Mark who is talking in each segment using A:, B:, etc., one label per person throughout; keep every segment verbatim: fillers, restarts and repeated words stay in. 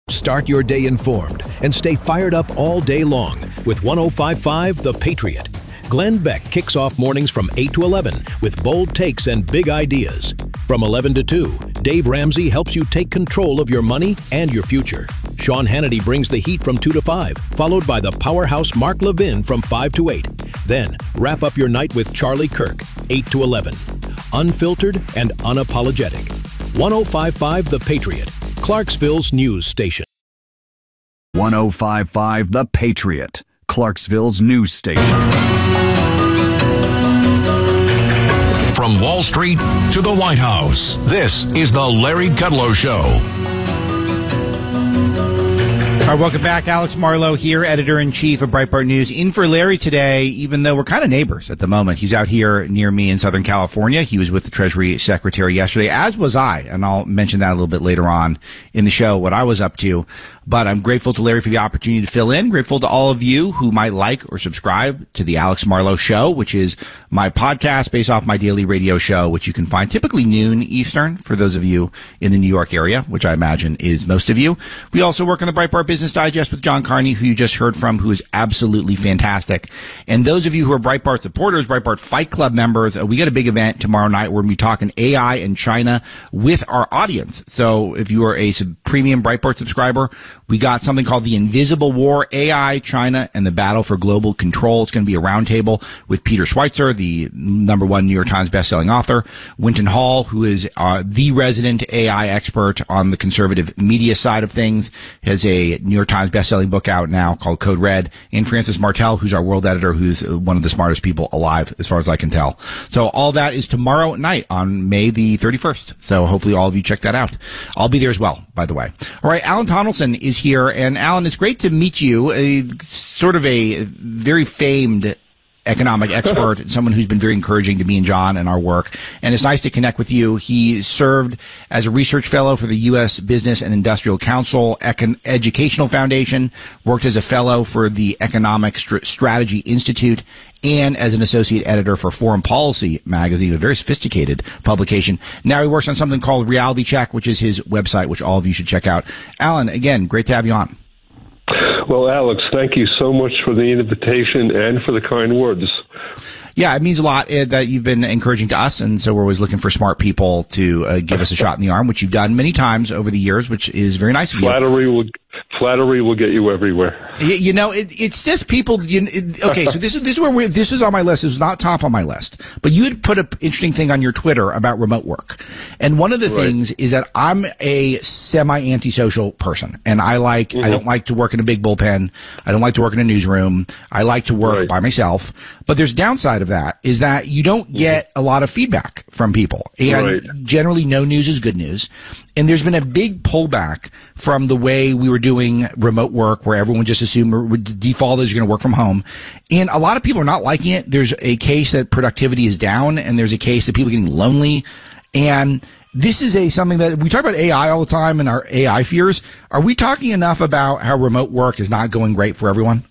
A: Start your day informed and stay fired up all day long with one oh five point five The Patriot. Glenn Beck kicks off mornings from eight to eleven with bold takes and big ideas. From eleven to two, Dave Ramsey helps you take control of your money and your future. Sean Hannity brings the heat from two to five, followed by the powerhouse Mark Levin from five to eight. Then, wrap up your night with Charlie Kirk, eight to eleven. Unfiltered and unapologetic. one oh five point five The Patriot, Clarksville's news station.
B: one oh five point five The Patriot, Clarksville's news station.
C: From Wall Street to the White House, this is the Larry Kudlow Show.
D: All right, welcome back. Alex Marlow here, editor-in-chief of Breitbart News. In for Larry today, even though we're kind of neighbors at the moment. He's out here near me in Southern California. He was with the Treasury Secretary yesterday, as was I, and I'll mention that a little bit later on in the show, what I was up to. But I'm grateful to Larry for the opportunity to fill in. Grateful to all of you who might like or subscribe to the Alex Marlow Show, which is my podcast based off my daily radio show, which you can find typically noon Eastern for those of you in the New York area, which I imagine is most of you. We also work on the Breitbart Business Digest with John Carney, who you just heard from, who is absolutely fantastic. And those of you who are Breitbart supporters, Breitbart Fight Club members, uh, we got a big event tomorrow night. We're going to be talking A I and China with our audience. So if you are a sub- premium Breitbart subscriber, we got something called The Invisible War, A I, China, and the Battle for Global Control. It's going to be a roundtable with Peter Schweitzer, the number one New York Times bestselling author, Winton Hall, who is uh, the resident A I expert on the conservative media side of things, has a New York Times bestselling book out now called Code Red, and Francis Martel, who's our world editor, who's one of the smartest people alive, as far as I can tell. So all that is tomorrow night on May the thirty-first. So hopefully all of you check that out. I'll be there as well, by the way. All right, Alan Tonelson is here. And Alan, it's great to meet you, a, sort of a very famed economic expert, someone who's been very encouraging to me and John and our work. And it's nice to connect with you. He served as a research fellow for the U S Business and Industrial Council Econ- Educational Foundation, worked as a fellow for the Economic St- Strategy Institute, and as an associate editor for Foreign Policy magazine, a very sophisticated publication. Now he works on something called Reality Check, which is his website, which all of you should check out. Alan, again, great to have you on.
E: Well, Alex, thank you so much for the invitation and for the kind words.
D: Yeah, it means a lot uh, that you've been encouraging to us, and so we're always looking for smart people to uh, give us a shot in the arm, which you've done many times over the years, which is very nice of you.
E: Flattery will, flattery will get you everywhere.
D: You, you know, it, it's just people. You, it, okay, so this is this is where we this is on my list. This is not top on my list, but you had put an interesting thing on your Twitter about remote work, and one of the right. things is that I'm a semi-antisocial person, and I like mm-hmm. I don't like to work in a big bullpen. I don't like to work in a newsroom. I like to work right. by myself. But there's a downside of that is that you don't get a lot of feedback from people, and right. generally no news is good news. And there's been a big pullback from the way we were doing remote work, where everyone just assumed or would default as you're going to work from home. And a lot of people are not liking it. There's a case that productivity is down, and there's a case that people are getting lonely. And this is a something that we talk about A I all the time and our A I fears. Are we talking enough about how remote work is not going great for everyone?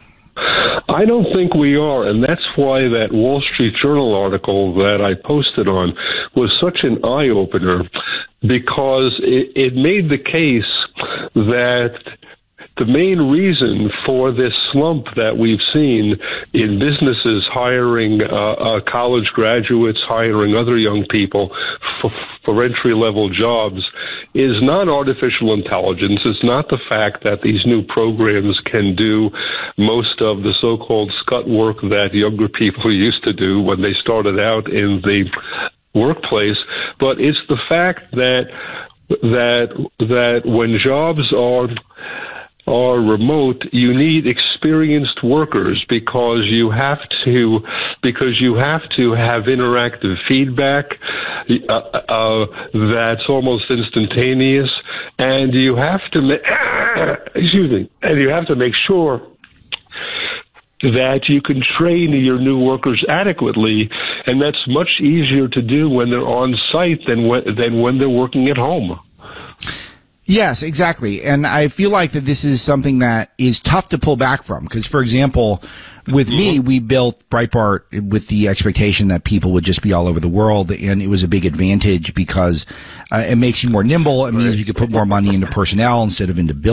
E: I don't think we are, and that's why that Wall Street Journal article that I posted on was such an eye-opener, because it, it made the case that the main reason for this slump that we've seen in businesses hiring uh, uh, college graduates, hiring other young people for, for entry-level jobs is not artificial intelligence. It's not the fact that these new programs can do most of the so-called scut work that younger people used to do when they started out in the workplace, but it's the fact that that that when jobs are are remote, you need experienced workers because you have to because you have to have interactive feedback uh, uh, that's almost instantaneous, and you have to ma- excuse me, and you have to make sure that you can train your new workers adequately, and that's much easier to do when they're on site than when, than when they're working at home.
D: Yes, exactly. And I feel like that this is something that is tough to pull back from. Because, for example, with mm-hmm. me, we built Breitbart with the expectation that people would just be all over the world. And it was a big advantage because uh, it makes you more nimble. It means you could put more money into personnel instead of into buildings.